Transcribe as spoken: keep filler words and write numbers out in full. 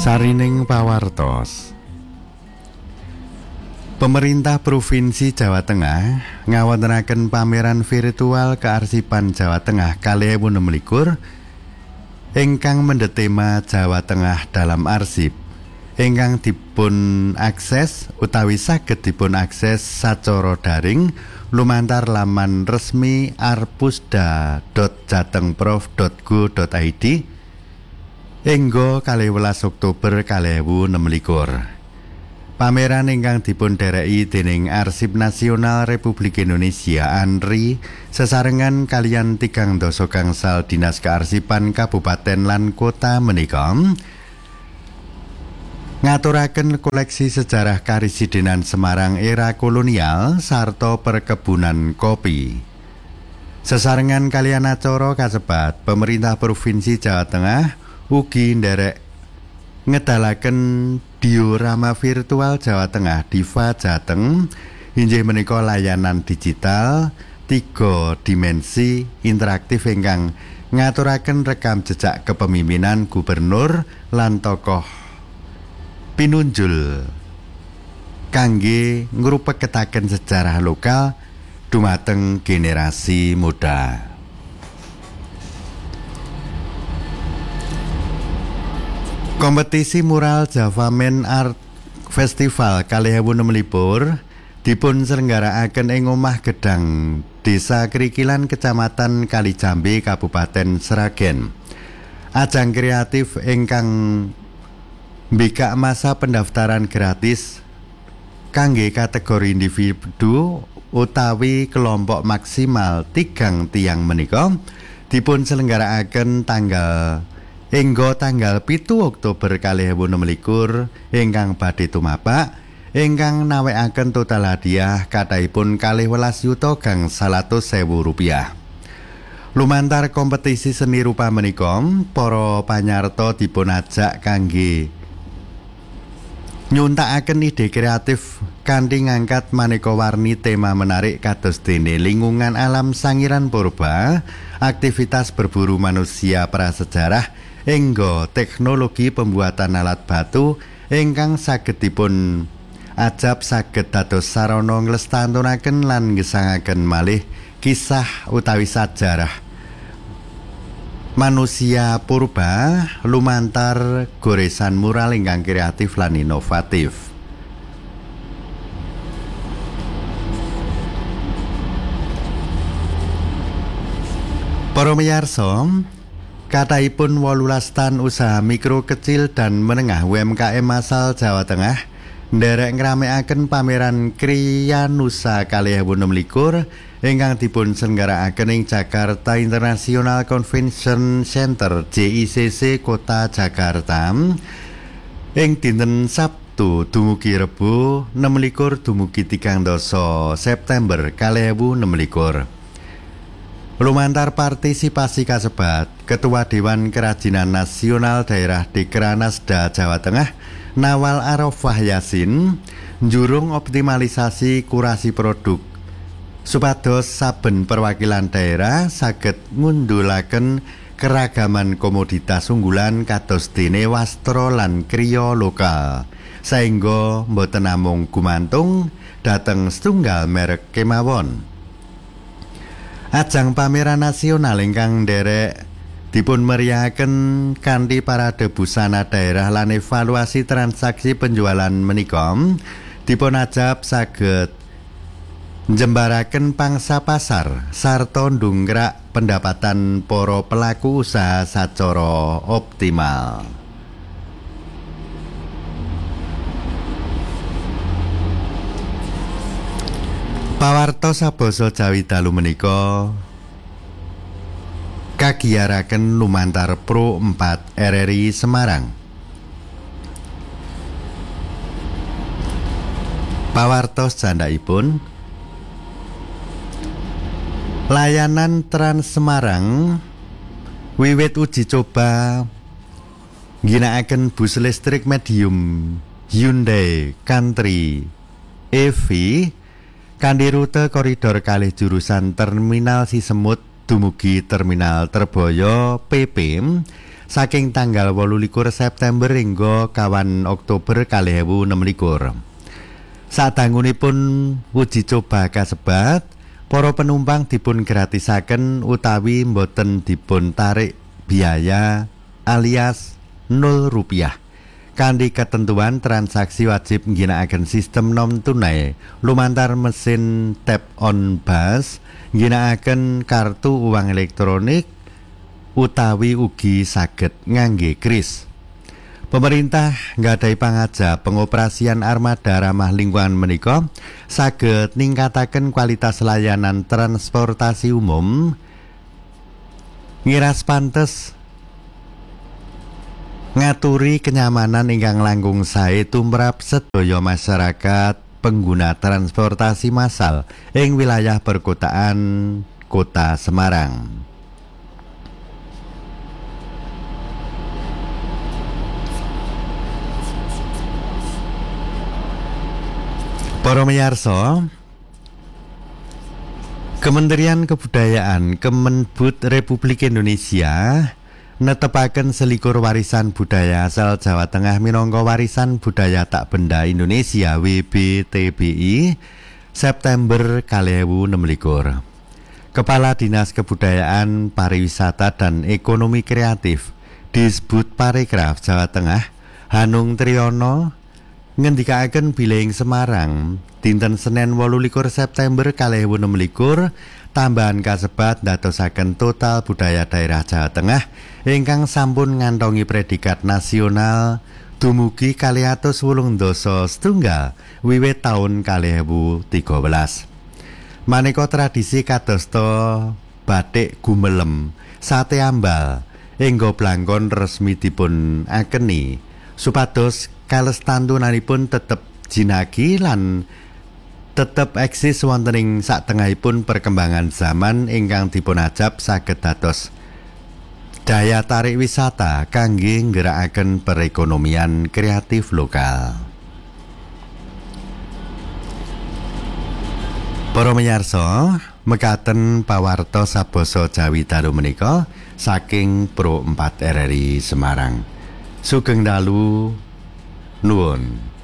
Sarining pawartos. Pemerintah Provinsi Jawa Tengah ngawontenaken pameran virtual Kearsipan Jawa Tengah kalih ewu enem likur ingkang mendhet tema Jawa Tengah dalam arsip ingkang dipun akses utawi saged dipun akses sacara daring lumantar laman resmi arpusda dot jatengprof dot go dot i d enggo kalih welas Oktober kalih ewu enem likur. Pameran ingkang dipun dhereki dening Arsip Nasional Republik Indonesia ANRI sesarengan kaliyan tigang dasa gangsal Dinas Kearsipan Kabupaten lan Kota menika ngaturaken koleksi sejarah Karesidenan Semarang era kolonial sarta perkebunan kopi. Sesarengan kaliyan acara kasebat, pemerintah Provinsi Jawa Tengah ugi nderek ngedalaken diorama virtual Jawa Tengah Diva Jateng inggih menika layanan digital tiga dimensi interaktif ingkang ngaturaken rekam jejak kepemimpinan gubernur lan tokoh pinunjul kangge ngrupeketaken sejarah lokal dumateng generasi muda. Kompetisi mural Javamen Art Festival kalih ewu enem likur dipun selenggarakaken ing Omah Gedang, Desa Krikilan, Kecamatan Kalijambe, Kabupaten Sragen. Ajang kreatif ingkang mbikak masa pendaftaran gratis kangge kategori individu utawi kelompok maksimal tigang tiyang menika dipun selenggarakaken tanggal Enggo tanggal pitu Oktober kalih ewu enem likur ingkang badhe tumapak ingkang nawekaken total hadiah kathahipun kalih welas yuta gangsal atus ewu rupiah. Lumantar kompetisi seni rupa menika, para panyarta dipun ajak kangge nyuntakaken ide kreatif kanthi ngangkat maneka warni tema menarik kados dene lingkungan alam sangiran purba, aktivitas berburu manusia prasejarah, enggo teknologi pembuatan alat batu ingkang saged dipun ajab saged dados sarana nglestanturaken lan ngesangaken malih kisah utawi sajarah manusia purba lumantar goresan mural ingkang kreatif lan inovatif. Para miyarsa, kathahipun wolulas tan usaha mikro kecil dan menengah U M K M asal Jawa Tengah nderek ngramekaken pameran Kriya Nusa kalih ewu enem likur ingkang dipun selenggarakaken ing Jakarta International Convention Center J I C C Kota Jakarta ing dinten Sabtu dumugi Rebo enem likur dumugi tigang dasa September kalih ewu enem likur. Lumantar partisipasi kasebat, Ketua Dewan Kerajinan Nasional Daerah Dekranasda Jawa Tengah Nawal Arafah Yasin njurung optimalisasi kurasi produk supados saben perwakilan daerah saged ngundulaken keragaman komoditas unggulan kados dene wastra lan kriya lokal saengga mboten namung gumantung dhateng setunggal merek kemawon. Ajang pameran nasional ingkang nderek dipun meriahaken kanthi parade busana daerah lan evaluasi transaksi penjualan menika dipun ajab saged njembaraken pangsa pasar sarta ndungkrak pendapatan para pelaku usaha sacara optimal. Pawartos sabasa Jawi dalu menika kagiyaraken lumantar Pro empat R R I Semarang. Pawartos candhaipun layanan Trans Semarang wiwit uji coba ngginakaken bus listrik medium Hyundai Country E V kanthi rute koridor kalih jurusan Terminal Sisemut dumugi Terminal Terboyo P P saking tanggal wolulikur September hingga kawan Oktober kalih ewu enem likur. Sadangunipun uji coba kasebat, para penumpang dipun gratisaken utawi mboten dipun tarik biaya alias nol rupiah. Kanthi ketentuan transaksi wajib ngginakaken sistem non tunai lumantar mesin tap on bus, ngginakaken kartu uang elektronik utawi ugi saged ngangge kris. Pemerintah nggadahi pangajab pengoperasian armada ramah lingkungan menika saged ningkataken kualitas layanan transportasi umum ngiras pantes ngaturi kenyamanan ingkang langkung sae tumrap sedaya masyarakat pengguna transportasi massal ing wilayah perkotaan Kota Semarang. Para miyarsa, Kementerian Kebudayaan Kemenbud Republik Indonesia netepaken selikur warisan budaya asal Jawa Tengah minangka warisan budaya tak benda Indonesia W B T B I September kalih ewu enem likur. Kepala Dinas Kebudayaan, Pariwisata dan Ekonomi Kreatif Disbud Parekraf Jawa Tengah Hanung Triyono ngendikaken bilih Semarang dinten Senin wolulikur September kalih ewu enem likur tambahan kasebat ndadosaken total budaya daerah Jawa Tengah ingkang sampun ngantongi predikat nasional dumugi kalih atus wolung dasa setunggal wiwit taun kalih ewu tiga belas. Maneka tradisi kadosta batik gumelem, sate ambal, enggo blangkon resmi dipun akeni supados kalestantunanipun tetep jinagi lan tetep eksis wonten ing satengahipun perkembangan zaman ingkang dipun ajab saged dados daya tarik wisata kangge nggerakaken perekonomian kreatif lokal. Para miyarsa, mekaten pawarta sabasa Jawi dalu menika saking Pro empat R R I Semarang. Sugeng dalu nuwun.